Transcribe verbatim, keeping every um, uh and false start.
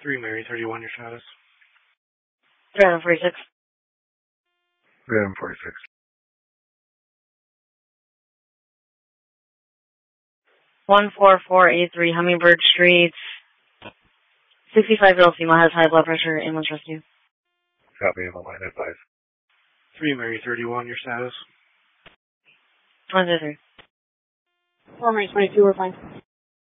three Mary thirty-one, your status. three forty-six. three forty-six. one four four eight three Hummingbird Street. sixty-five-year-old female has high blood pressure. Ambulance rescue. Copy, I'm on line advice. three Mary thirty-one, your status. one two three. four Mary twenty-two, we're fine.